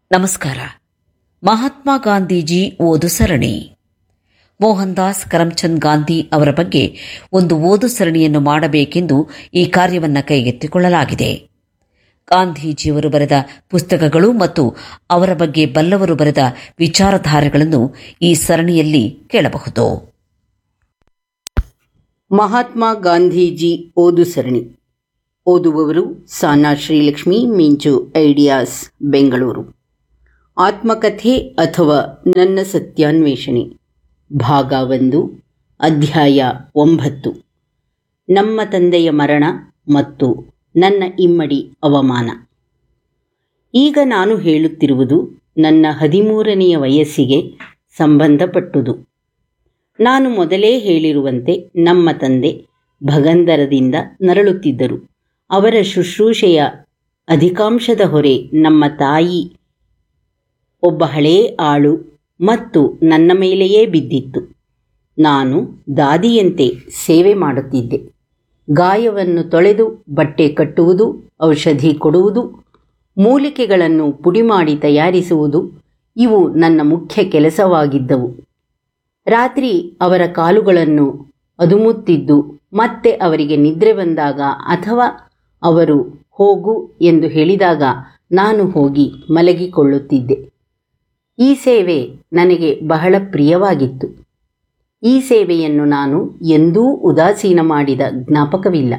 ನಮಸ್ಕಾರ. ಮಹಾತ್ಮ ಗಾಂಧೀಜಿ ಓದು ಸರಣಿ. ಮೋಹನ್ ದಾಸ್ ಕರಮ್ಚಂದ್ ಗಾಂಧಿ ಅವರ ಬಗ್ಗೆ ಒಂದು ಓದು ಸರಣಿಯನ್ನು ಮಾಡಬೇಕೆಂದು ಈ ಕಾರ್ಯವನ್ನು ಕೈಗೆತ್ತಿಕೊಳ್ಳಲಾಗಿದೆ. ಗಾಂಧೀಜಿಯವರು ಬರೆದ ಪುಸ್ತಕಗಳು ಮತ್ತು ಅವರ ಬಗ್ಗೆ ಬಲ್ಲವರು ಬರೆದ ವಿಚಾರಧಾರೆಗಳನ್ನು ಈ ಸರಣಿಯಲ್ಲಿ ಕೇಳಬಹುದು. ಮಹಾತ್ಮ ಗಾಂಧೀಜಿ ಓದು ಸರಣಿ. ಓದುವವರು ಸಾನಾ ಶ್ರೀಲಕ್ಷ್ಮಿ, ಮಿಂಚು ಐಡಿಯಾಸ್, ಬೆಂಗಳೂರು. ಆತ್ಮಕಥೆ ಅಥವಾ ನನ್ನ ಸತ್ಯಾನ್ವೇಷಣೆ, ಭಾಗ 1, ಅಧ್ಯಾಯ 9. ನಮ್ಮ ತಂದೆಯ ಮರಣ ಮತ್ತು ನನ್ನ ಇಮ್ಮಡಿ ಅವಮಾನ. ಈಗ ನಾನು ಹೇಳುತ್ತಿರುವುದು ನನ್ನ 13ನೇ ವಯಸ್ಸಿಗೆ ಸಂಬಂಧಪಟ್ಟುದು. ನಾನು ಮೊದಲೇ ಹೇಳಿರುವಂತೆ ನಮ್ಮ ತಂದೆ ಭಗಂದರದಿಂದ ನರಳುತ್ತಿದ್ದರು. ಅವರ ಶುಶ್ರೂಷೆಯ ಅಧಿಕಾಂಶದ ಹೊರೆ ನಮ್ಮ ತಾಯಿ ಒಬ್ಬ ಹಳೇ ಆಳು ಮತ್ತು ನನ್ನ ಮೇಲೆಯೇ ಬಿದ್ದಿತ್ತು. ನಾನು ದಾದಿಯಂತೆ ಸೇವೆ ಮಾಡುತ್ತಿದ್ದೆ. ಗಾಯವನ್ನು ತೊಳೆದು ಬಟ್ಟೆ ಕಟ್ಟುವುದು, ಔಷಧಿ ಕೊಡುವುದು, ಮೂಲಿಕೆಗಳನ್ನು ಪುಡಿ ಮಾಡಿ ತಯಾರಿಸುವುದು ಇವು ನನ್ನ ಮುಖ್ಯ ಕೆಲಸವಾಗಿದ್ದವು. ರಾತ್ರಿ ಅವರ ಕಾಲುಗಳನ್ನು ಅದುಮುತ್ತಿದ್ದು ಮತ್ತೆ ಅವರಿಗೆ ನಿದ್ರೆ ಬಂದಾಗ ಅಥವಾ ಅವರು ಹೋಗು ಎಂದು ಹೇಳಿದಾಗ ನಾನು ಹೋಗಿ ಮಲಗಿಕೊಳ್ಳುತ್ತಿದ್ದೆ. ಈ ಸೇವೆ ನನಗೆ ಬಹಳ ಪ್ರಿಯವಾಗಿತ್ತು. ಈ ಸೇವೆಯನ್ನು ನಾನು ಎಂದೂ ಉದಾಸೀನ ಮಾಡಿದ ಜ್ಞಾಪಕವಿಲ್ಲ.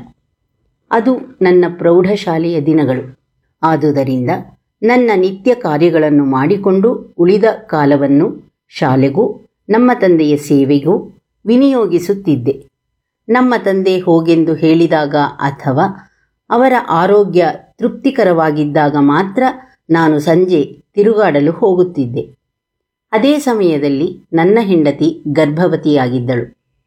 ಅದು ನನ್ನ ಪ್ರೌಢಶಾಲೆಯ ದಿನಗಳು. ಆದುದರಿಂದ ನನ್ನ ನಿತ್ಯ ಕಾರ್ಯಗಳನ್ನು ಮಾಡಿಕೊಂಡು ಉಳಿದ ಕಾಲವನ್ನು ಶಾಲೆಗೂ ನಮ್ಮ ತಂದೆಯ ಸೇವೆಗೂ ವಿನಿಯೋಗಿಸುತ್ತಿದ್ದೆ. ನಮ್ಮ ತಂದೆ ಹೋಗೆಂದು ಹೇಳಿದಾಗ ಅಥವಾ ಅವರ ಆರೋಗ್ಯ ತೃಪ್ತಿಕರವಾಗಿದ್ದಾಗ ಮಾತ್ರ ನಾನು ಸಂಜೆ ತಿರುಗಾಡಲು ಹೋಗುತ್ತಿದ್ದೆ. ಅದೇ ಸಮಯದಲ್ಲಿ ನನ್ನ ಹೆಂಡತಿ ಗರ್ಭವತಿಯಾಗಿದ್ದಳು.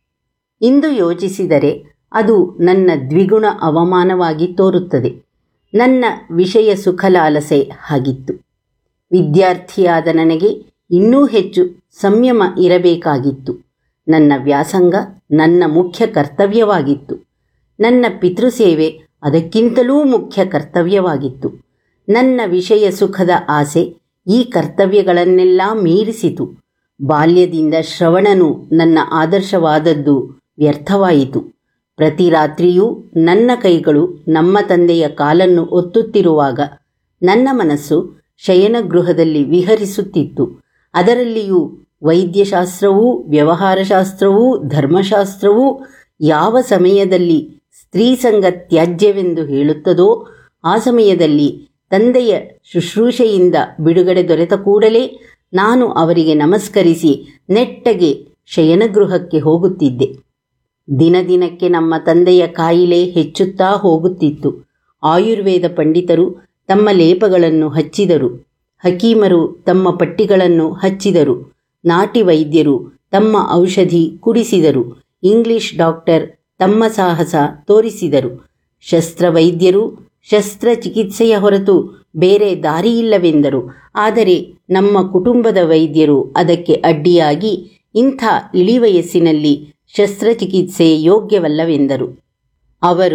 ಇಂದು ಯೋಚಿಸಿದರೆ ಅದು ನನ್ನ ದ್ವಿಗುಣ ಅವಮಾನವಾಗಿ ತೋರುತ್ತದೆ. ನನ್ನ ವಿಷಯ ಸುಖಲಾಲಸೆ ಹಾಗಿತ್ತು. ವಿದ್ಯಾರ್ಥಿಯಾದ ನನಗೆ ಇನ್ನೂ ಹೆಚ್ಚು ಸಂಯಮ ಇರಬೇಕಾಗಿತ್ತು. ನನ್ನ ವ್ಯಾಸಂಗ ನನ್ನ ಮುಖ್ಯ ಕರ್ತವ್ಯವಾಗಿತ್ತು. ನನ್ನ ಪಿತೃಸೇವೆ ಅದಕ್ಕಿಂತಲೂ ಮುಖ್ಯ ಕರ್ತವ್ಯವಾಗಿತ್ತು. ನನ್ನ ವಿಷಯ ಸುಖದ ಆಸೆ ಈ ಕರ್ತವ್ಯಗಳನ್ನೆಲ್ಲ ಮೀರಿಸಿತು. ಬಾಲ್ಯದಿಂದ ಶ್ರವಣನು ನನ್ನ ಆದರ್ಶವಾದದ್ದು ವ್ಯರ್ಥವಾಯಿತು. ಪ್ರತಿ ರಾತ್ರಿಯೂ ನನ್ನ ಕೈಗಳು ನಮ್ಮ ತಂದೆಯ ಕಾಲನ್ನು ಒತ್ತುತ್ತಿರುವಾಗ ನನ್ನ ಮನಸ್ಸು ಶಯನಗೃಹದಲ್ಲಿ ವಿಹರಿಸುತ್ತಿತ್ತು. ಅದರಲ್ಲಿಯೂ ವೈದ್ಯಶಾಸ್ತ್ರವೂ ವ್ಯವಹಾರಶಾಸ್ತ್ರವೂ ಧರ್ಮಶಾಸ್ತ್ರವೂ ಯಾವ ಸಮಯದಲ್ಲಿ ಸ್ತ್ರೀಸಂಗ ತ್ಯಾಜ್ಯವೆಂದು ಹೇಳುತ್ತದೋ ಆ ಸಮಯದಲ್ಲಿ ತಂದೆಯ ಶುಶ್ರೂಷೆಯಿಂದ ಬಿಡುಗಡೆ ದೊರೆತ ಕೂಡಲೇ ನಾನು ಅವರಿಗೆ ನಮಸ್ಕರಿಸಿ ನೆಟ್ಟಗೆ ಶಯನಗೃಹಕ್ಕೆ ಹೋಗುತ್ತಿದ್ದೆ. ದಿನದಿನಕ್ಕೆ ನಮ್ಮ ತಂದೆಯ ಕಾಯಿಲೆ ಹೆಚ್ಚುತ್ತಾ ಹೋಗುತ್ತಿತ್ತು. ಆಯುರ್ವೇದ ಪಂಡಿತರು ತಮ್ಮ ಲೇಪಗಳನ್ನು ಹಚ್ಚಿದರು. ಹಕೀಮರು ತಮ್ಮ ಪಟ್ಟಿಗಳನ್ನು ಹಚ್ಚಿದರು. ನಾಟಿ ವೈದ್ಯರು ತಮ್ಮ ಔಷಧಿ ಕುಡಿಸಿದರು. ಇಂಗ್ಲಿಷ್ ಡಾಕ್ಟರ್ ತಮ್ಮ ಸಾಹಸ ತೋರಿಸಿದರು. ಶಸ್ತ್ರವೈದ್ಯರು ಶಸ್ತ್ರಚಿಕಿತ್ಸೆಯ ಹೊರತು ಬೇರೆ ದಾರಿಯಿಲ್ಲವೆಂದರು. ಆದರೆ ನಮ್ಮ ಕುಟುಂಬದ ವೈದ್ಯರು ಅದಕ್ಕೆ ಅಡ್ಡಿಯಾಗಿ ಇಂಥ ಇಳಿವಯಸ್ಸಿನಲ್ಲಿ ಶಸ್ತ್ರಚಿಕಿತ್ಸೆ ಯೋಗ್ಯವಲ್ಲವೆಂದರು. ಅವರು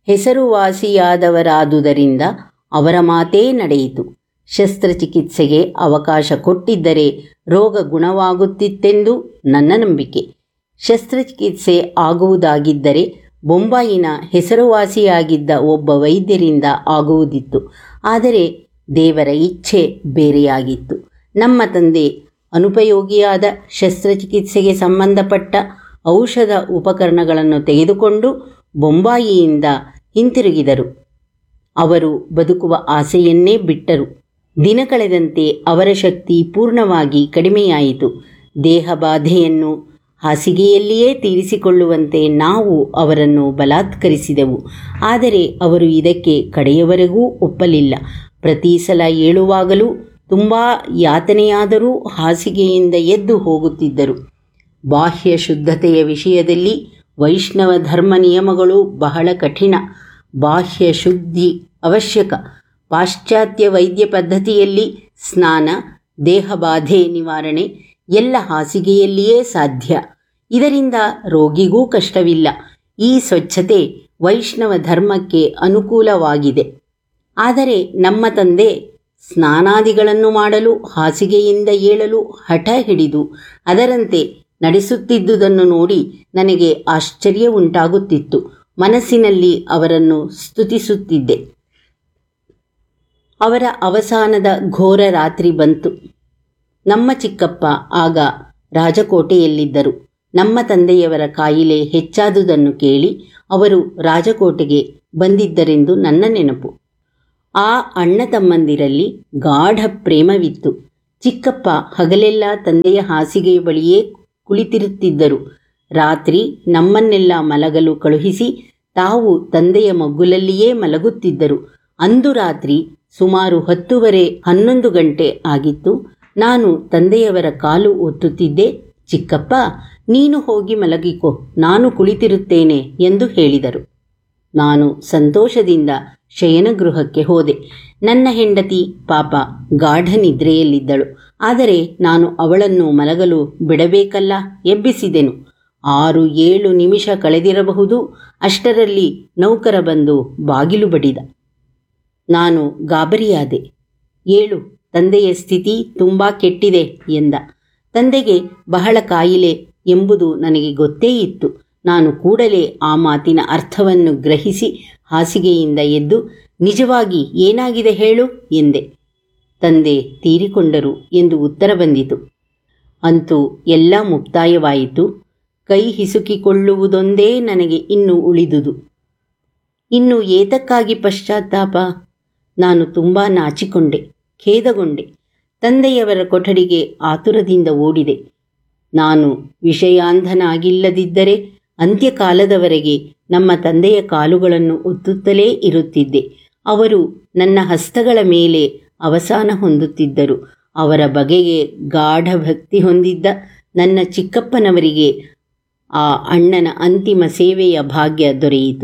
ಹೆಸರುವಾಸಿಯಾದವರಾದುದರಿಂದ ಅವರ ಮಾತೇ ನಡೆಯಿತು. ಶಸ್ತ್ರಚಿಕಿತ್ಸೆಗೆ ಅವಕಾಶ ಕೊಟ್ಟಿದ್ದರೆ ರೋಗ ಗುಣವಾಗುತ್ತಿತ್ತೆಂದು ನನ್ನ ನಂಬಿಕೆ. ಶಸ್ತ್ರಚಿಕಿತ್ಸೆ ಆಗುವುದಾಗಿದ್ದರೆ ಬೊಂಬಾಯಿನ ಹೆಸರುವಾಸಿಯಾಗಿದ್ದ ಒಬ್ಬ ವೈದ್ಯರಿಂದ ಆಗುವುದಿತ್ತು. ಆದರೆ ದೇವರ ಇಚ್ಛೆ ಬೇರೆಯಾಗಿತ್ತು. ನಮ್ಮ ತಂದೆ ಅನುಪಯೋಗಿಯಾದ ಶಸ್ತ್ರಚಿಕಿತ್ಸೆಗೆ ಸಂಬಂಧಪಟ್ಟ ಔಷಧ ಉಪಕರಣಗಳನ್ನು ತೆಗೆದುಕೊಂಡು ಬೊಂಬಾಯಿಯಿಂದ ಹಿಂತಿರುಗಿದರು. ಅವರು ಬದುಕುವ ಆಸೆಯನ್ನೇ ಬಿಟ್ಟರು. ದಿನ ಕಳೆದಂತೆ ಅವರ ಶಕ್ತಿ ಪೂರ್ಣವಾಗಿ ಕಡಿಮೆಯಾಯಿತು. ದೇಹಬಾಧೆಯನ್ನು ಹಾಸಿಗೆಯಲ್ಲಿಯೇ ತೀರಿಸಿಕೊಳ್ಳುವಂತೆ ನಾವು ಅವರನ್ನು ಬಲಾತ್ಕರಿಸಿದೆವು. ಆದರೆ ಅವರು ಇದಕ್ಕೆ ಕಡೆಯವರೆಗೂ ಒಪ್ಪಲಿಲ್ಲ. ಪ್ರತಿ ಸಲ ಏಳುವಾಗಲೂ ತುಂಬ ಯಾತನೆಯಾದರೂ ಹಾಸಿಗೆಯಿಂದ ಎದ್ದು ಹೋಗುತ್ತಿದ್ದರು. ಬಾಹ್ಯ ಶುದ್ಧತೆಯ ವಿಷಯದಲ್ಲಿ ವೈಷ್ಣವ ಧರ್ಮ ನಿಯಮಗಳು ಬಹಳ ಕಠಿಣ. ಬಾಹ್ಯ ಶುದ್ಧಿ ಅವಶ್ಯಕ. ಪಾಶ್ಚಾತ್ಯ ವೈದ್ಯ ಪದ್ಧತಿಯಲ್ಲಿ ಸ್ನಾನ, ದೇಹಬಾಧೆ ನಿವಾರಣೆ ಎಲ್ಲ ಹಾಸಿಗೆಯಲ್ಲಿಯೇ ಸಾಧ್ಯ. ಇದರಿಂದ ರೋಗಿಗೂ ಕಷ್ಟವಿಲ್ಲ. ಈ ಸ್ವಚ್ಛತೆ ವೈಷ್ಣವ ಧರ್ಮಕ್ಕೆ ಅನುಕೂಲವಾಗಿದೆ. ಆದರೆ ನಮ್ಮ ತಂದೆ ಸ್ನಾನಾದಿಗಳನ್ನು ಮಾಡಲು ಹಾಸಿಗೆಯಿಂದ ಏಳಲು ಹಠ ಹಿಡಿದು ಅದರಂತೆ ನಡೆಸುತ್ತಿದ್ದುದನ್ನು ನೋಡಿ ನನಗೆ ಆಶ್ಚರ್ಯ ಉಂಟಾಗುತ್ತಿತ್ತು. ಮನಸ್ಸಿನಲ್ಲಿ ಅವರನ್ನು ಸ್ತುತಿಸುತ್ತಿದ್ದೆ. ಅವರ ಅವಸಾನದ ಘೋರ ರಾತ್ರಿ ಬಂತು. ನಮ್ಮ ಚಿಕ್ಕಪ್ಪ ಆಗ ರಾಜಕೋಟೆಯಲ್ಲಿದ್ದರು. ನಮ್ಮ ತಂದೆಯವರ ಕಾಯಿಲೆ ಹೆಚ್ಚಾದುದನ್ನು ಕೇಳಿ ಅವರು ರಾಜಕೋಟೆಗೆ ಬಂದಿದ್ದರೆಂದು ನನ್ನ ನೆನಪು. ಆ ಅಣ್ಣ ತಮ್ಮಂದಿರಲ್ಲಿ ಗಾಢ ಪ್ರೇಮವಿತ್ತು. ಚಿಕ್ಕಪ್ಪ ಹಗಲೆಲ್ಲ ತಂದೆಯ ಹಾಸಿಗೆಯ ಬಳಿಯೇ ಕುಳಿತಿರುತ್ತಿದ್ದರು. ರಾತ್ರಿ ನಮ್ಮನ್ನೆಲ್ಲ ಮಲಗಲು ಕಳುಹಿಸಿ ತಾವು ತಂದೆಯ ಮಗ್ಗುಲಲ್ಲಿಯೇ ಮಲಗುತ್ತಿದ್ದರು. ಅಂದು ರಾತ್ರಿ ಸುಮಾರು 10:30-11 ಗಂಟೆ ಆಗಿತ್ತು. ನಾನು ತಂದೆಯವರ ಕಾಲು ಒತ್ತುತ್ತಿದ್ದೆ. ಚಿಕ್ಕಪ್ಪ, ನೀನು ಹೋಗಿ ಮಲಗಿಕೋ, ನಾನು ಕುಳಿತಿರುತ್ತೇನೆ ಎಂದು ಹೇಳಿದರು. ನಾನು ಸಂತೋಷದಿಂದ ಶಯನಗೃಹಕ್ಕೆ ಹೋದೆ. ನನ್ನ ಹೆಂಡತಿ ಪಾಪ ಗಾಢ ನಿದ್ರೆಯಲ್ಲಿದ್ದಳು. ಆದರೆ ನಾನು ಅವಳನ್ನು ಮಲಗಲು ಬಿಡಬೇಕಲ್ಲ, ಎಬ್ಬಿಸಿದೆನು. 6-7 ನಿಮಿಷ ಕಳೆದಿರಬಹುದು. ಅಷ್ಟರಲ್ಲಿ ನೌಕರ ಬಂದು ಬಾಗಿಲು ಬಡಿದ. ನಾನು ಗಾಬರಿಯಾದೆ. ಏಳು, ತಂದೆಯ ಸ್ಥಿತಿ ತುಂಬ ಕೆಟ್ಟಿದೆ ಎಂದ. ತಂದೆಗೆ ಬಹಳ ಕಾಯಿಲೆ ಎಂಬುದು ನನಗೆ ಗೊತ್ತೇ ಇತ್ತು. ನಾನು ಕೂಡಲೇ ಆ ಮಾತಿನ ಅರ್ಥವನ್ನು ಗ್ರಹಿಸಿ ಹಾಸಿಗೆಯಿಂದ ಎದ್ದು, ನಿಜವಾಗಿ ಏನಾಗಿದೆ ಹೇಳು ಎಂದೆ. ತಂದೆ ತೀರಿಕೊಂಡರು ಎಂದು ಉತ್ತರ ಬಂದಿತು. ಅಂತೂ ಎಲ್ಲ ಮುಕ್ತಾಯವಾಯಿತು. ಕೈ ಹಿಸುಕಿಕೊಳ್ಳುವುದೊಂದೇ ನನಗೆ ಇನ್ನು ಉಳಿದುದು. ಇನ್ನು ಏತಕ್ಕಾಗಿ ಪಶ್ಚಾತ್ತಾಪ? ನಾನು ತುಂಬ ನಾಚಿಕೊಂಡೆ, ಖೇದಗೊಂಡೆ. ತಂದೆಯವರ ಕೊಠಡಿಗೆ ಆತುರದಿಂದ ಓಡಿದೆ. ನಾನು ವಿಷಯಾಂಧನಾಗಿಲ್ಲದಿದ್ದರೆ ಅಂತ್ಯಕಾಲದವರೆಗೆ ನಮ್ಮ ತಂದೆಯ ಕಾಲುಗಳನ್ನು ಒತ್ತುತ್ತಲೇ ಇರುತ್ತಿದ್ದೆ. ಅವರು ನನ್ನ ಹಸ್ತಗಳ ಮೇಲೆ ಅವಸಾನ ಹೊಂದುತ್ತಿದ್ದರು. ಅವರ ಬಗೆಗೆ ಗಾಢ ಭಕ್ತಿ ಹೊಂದಿದ್ದ ನನ್ನ ಚಿಕ್ಕಪ್ಪನವರಿಗೆ ಆ ಅಣ್ಣನ ಅಂತಿಮ ಸೇವೆಯ ಭಾಗ್ಯ ದೊರೆಯಿತು.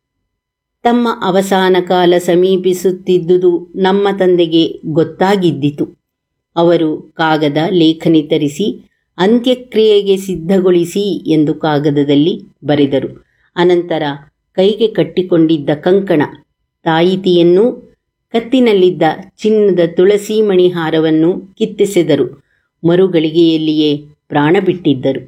ತಮ್ಮ ಅವಸಾನ ಕಾಲ ಸಮೀಪಿಸುತ್ತಿದ್ದುದು ನಮ್ಮ ತಂದೆಗೆ ಗೊತ್ತಾಗಿದ್ದಿತು. ಅವರು ಕಾಗದ ಲೇಖನಿ ತರಿಸಿ ಅಂತ್ಯಕ್ರಿಯೆಗೆ ಸಿದ್ಧಗೊಳಿಸಿ ಎಂದು ಕಾಗದದಲ್ಲಿ ಬರೆದರು. ಅನಂತರ ಕೈಗೆ ಕಟ್ಟಿಕೊಂಡಿದ್ದ ಕಂಕಣ, ತಾಯಿತಿಯನ್ನು, ಕತ್ತಿನಲ್ಲಿದ್ದ ಚಿನ್ನದ ತುಳಸಿ ಮಣಿ ಹಾರವನ್ನು ಕಿತ್ತೆಸೆದರು. ಮರುಗಳಿಗೆಯಲ್ಲಿಯೇ ಪ್ರಾಣ ಬಿಟ್ಟಿದ್ದರು.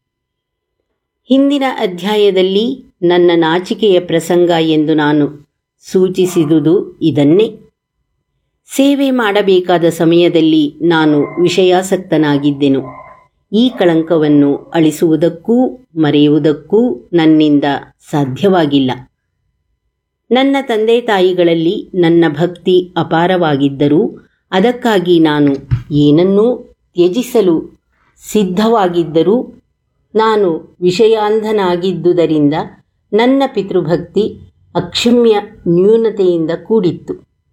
ಹಿಂದಿನ ಅಧ್ಯಾಯದಲ್ಲಿ ನನ್ನ ನಾಚಿಕೆಯ ಪ್ರಸಂಗ ಎಂದು ನಾನು ಸೂಚಿಸಿದುದು ಇದನ್ನೇ. ಸೇವೆ ಮಾಡಬೇಕಾದ ಸಮಯದಲ್ಲಿ ನಾನು ವಿಷಯಾಸಕ್ತನಾಗಿದ್ದೆನು. ಈ ಕಳಂಕವನ್ನು ಅಳಿಸುವುದಕ್ಕೂ ಮರೆಯುವುದಕ್ಕೂ ನನ್ನಿಂದ ಸಾಧ್ಯವಾಗಿಲ್ಲ. ನನ್ನ ತಂದೆ ತಾಯಿಗಳಲ್ಲಿ ನನ್ನ ಭಕ್ತಿ ಅಪಾರವಾಗಿದ್ದರೂ ಅದಕ್ಕಾಗಿ ನಾನು ಏನನ್ನೂ ತ್ಯಜಿಸಲು ಸಿದ್ಧವಾಗಿದ್ದರೂ ನಾನು ವಿಷಯಾಂಧನಾಗಿದ್ದುದರಿಂದ ನನ್ನ ಪಿತೃಭಕ್ತಿ ಅಕ್ಷಮ್ಯ ನ್ಯೂನತೆಯಿಂದ ಕೂಡಿತ್ತು.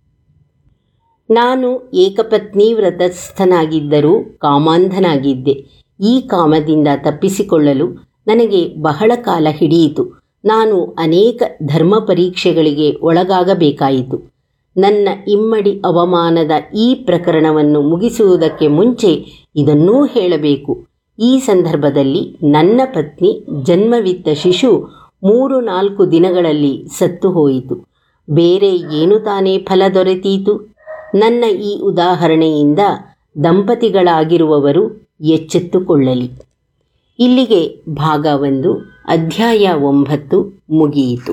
ನಾನು ಏಕಪತ್ನಿ ವ್ರತಸ್ಥನಾಗಿದ್ದರೂ ಕಾಮಾಂಧನಾಗಿದ್ದೆ. ಈ ಕಾಮದಿಂದ ತಪ್ಪಿಸಿಕೊಳ್ಳಲು ನನಗೆ ಬಹಳ ಕಾಲ ಹಿಡಿಯಿತು. ನಾನು ಅನೇಕ ಧರ್ಮ ಪರೀಕ್ಷೆಗಳಿಗೆ ಒಳಗಾಗಬೇಕಾಯಿತು. ನನ್ನ ಇಮ್ಮಡಿ ಅವಮಾನದ ಈ ಪ್ರಕರಣವನ್ನು ಮುಗಿಸುವುದಕ್ಕೆ ಮುಂಚೆ ಇದನ್ನೂ ಹೇಳಬೇಕು. ಈ ಸಂದರ್ಭದಲ್ಲಿ ನನ್ನ ಪತ್ನಿ ಜನ್ಮವಿತ್ತ ಶಿಶು 3-4 ದಿನಗಳಲ್ಲಿ ಸತ್ತು ಹೋಯಿತು. ಬೇರೆ ಏನು ತಾನೇ ಫಲ ದೊರೆತೀತು? ನನ್ನ ಈ ಉದಾಹರಣೆಯಿಂದ ದಂಪತಿಗಳಾಗಿರುವವರು ಎಚ್ಚೆತ್ತುಕೊಳ್ಳಲಿ. ಇಲ್ಲಿಗೆ ಭಾಗ 1 ಅಧ್ಯಾಯ 9 ಮುಗಿಯಿತು.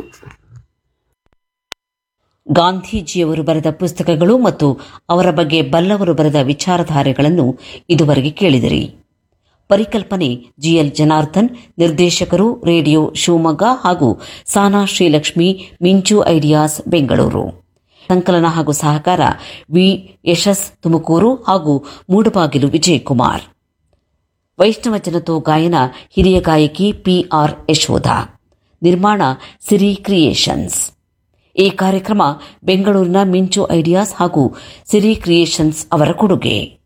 ಗಾಂಧೀಜಿಯವರು ಬರೆದ ಪುಸ್ತಕಗಳು ಮತ್ತು ಅವರ ಬಗ್ಗೆ ಬಲ್ಲವರು ಬರೆದ ವಿಚಾರಧಾರೆಗಳನ್ನು ಇದುವರೆಗೆ ಕೇಳಿದಿರಿ. ಪರಿಕಲ್ಪನೆ GL ಜನಾರ್ದನ್, ನಿರ್ದೇಶಕರು ರೇಡಿಯೋ ಶಿವಮೊಗ್ಗ ಹಾಗೂ ಸಾನಾ ಶ್ರೀಲಕ್ಷ್ಮಿ, ಮಿಂಚು ಐಡಿಯಾಸ್ ಬೆಂಗಳೂರು. ಸಂಕಲನ ಹಾಗೂ ಸಹಕಾರ ವಿ ಯಶಸ್ ತುಮಕೂರು ಹಾಗೂ ಮೂಡಬಾಗಿಲು ವಿಜಯಕುಮಾರ್. ವೈಷ್ಣವ ಜನತೋ ಗಾಯನ ಹಿರಿಯ ಗಾಯಕಿ PR ಯಶೋಧ. ನಿರ್ಮಾಣ ಸಿರಿ ಕ್ರಿಯೇಷನ್ಸ್. ಈ ಕಾರ್ಯಕ್ರಮ ಬೆಂಗಳೂರಿನ ಮಿಂಚು ಐಡಿಯಾಸ್ ಹಾಗೂ ಸಿರಿ ಕ್ರಿಯೇಷನ್ಸ್ ಅವರ ಕೊಡುಗೆ.